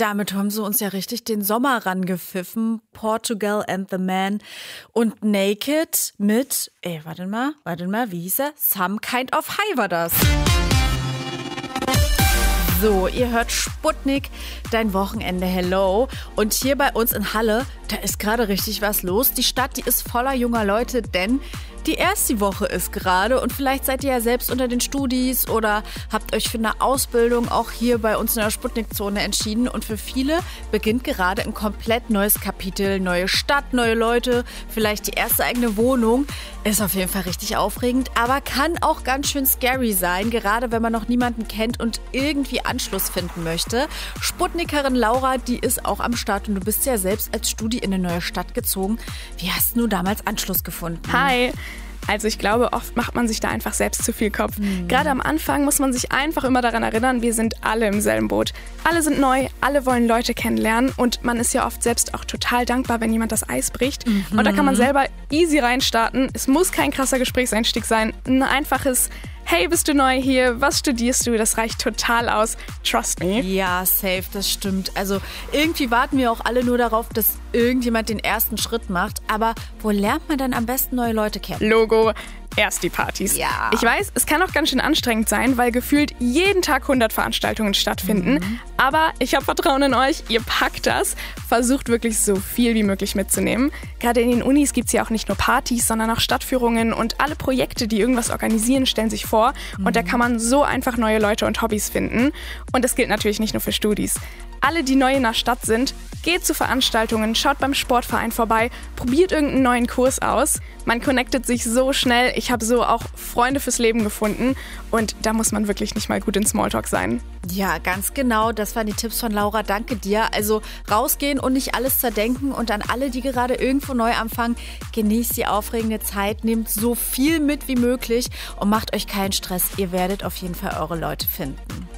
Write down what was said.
Damit haben sie uns ja richtig den Sommer rangepfiffen. Portugal and the Man und Naked mit, warte mal, wie hieß er? Some Kind of High war das. So, ihr hört Sputnik, dein Wochenende, hello. Und hier bei uns in Halle, da ist gerade richtig was los. Die Stadt, die ist voller junger Leute, denn die erste Woche ist gerade und vielleicht seid ihr ja selbst unter den Studis oder habt euch für eine Ausbildung auch hier bei uns in der Sputnik-Zone entschieden. Und für viele beginnt gerade ein komplett neues Kapitel, neue Stadt, neue Leute, vielleicht die erste eigene Wohnung. Ist auf jeden Fall richtig aufregend, aber kann auch ganz schön scary sein, gerade wenn man noch niemanden kennt und irgendwie Anschluss finden möchte. Sputnikerin Laura, die ist auch am Start und du bist ja selbst als Studi in eine neue Stadt gezogen. Wie hast du damals Anschluss gefunden? Hi! Also ich glaube, oft macht man sich da einfach selbst zu viel Kopf. Gerade am Anfang muss man sich einfach immer daran erinnern, wir sind alle im selben Boot. Alle sind neu, alle wollen Leute kennenlernen und man ist ja oft selbst auch total dankbar, wenn jemand das Eis bricht. Und da kann man selber easy reinstarten. Es muss kein krasser Gesprächseinstieg sein. Ein einfaches Hey, bist du neu hier? Was studierst du? Das reicht total aus. Trust me. Ja, safe, das stimmt. Also irgendwie warten wir auch alle nur darauf, dass irgendjemand den ersten Schritt macht. Aber wo lernt man dann am besten neue Leute kennen? Logo. Erst die Partys. Ja. Ich weiß, es kann auch ganz schön anstrengend sein, weil gefühlt jeden Tag 100 Veranstaltungen stattfinden. Aber ich habe Vertrauen in euch, ihr packt das. Versucht wirklich so viel wie möglich mitzunehmen. Gerade in den Unis gibt es ja auch nicht nur Partys, sondern auch Stadtführungen und alle Projekte, die irgendwas organisieren, stellen sich vor. Und da kann man so einfach neue Leute und Hobbys finden. Und das gilt natürlich nicht nur für Studis. Alle, die neu in der Stadt sind, geht zu Veranstaltungen, schaut beim Sportverein vorbei, probiert irgendeinen neuen Kurs aus. Man connectet sich so schnell. Ich habe so auch Freunde fürs Leben gefunden und da muss man wirklich nicht mal gut in Smalltalk sein. Ja, ganz genau. Das waren die Tipps von Laura. Danke dir. Also rausgehen und nicht alles zerdenken und an alle, die gerade irgendwo neu anfangen, genießt die aufregende Zeit, nehmt so viel mit wie möglich und macht euch keinen Stress. Ihr werdet auf jeden Fall eure Leute finden.